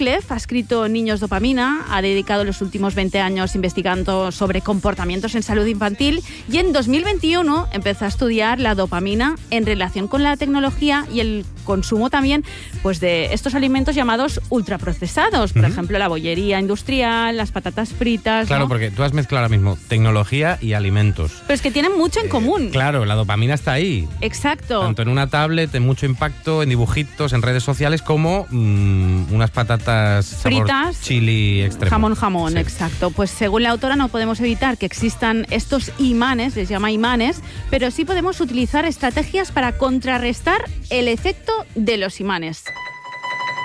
Wycliffe ha escrito Niños Dopamina, ha dedicado los últimos 20 años investigando sobre comportamientos en salud infantil y en 2021 empezó a estudiar la dopamina en relación con la tecnología y el consumo también pues, de estos alimentos llamados ultraprocesados, por ejemplo, la bollería industrial, las patatas fritas. Claro, ¿no? porque tú has mezclado ahora mismo tecnología y alimentos. Pero es que tienen mucho en común. Claro, la dopamina está ahí. Exacto. Tanto en una tablet, en mucho impacto, en dibujitos, en redes sociales, como unas patatas fritas, sabor chili extremo. Jamón, sí. Exacto. Pues según la autora no podemos evitar que existan estos imanes, les llama imanes, pero sí podemos utilizar estrategias para contrarrestar el efecto de los imanes.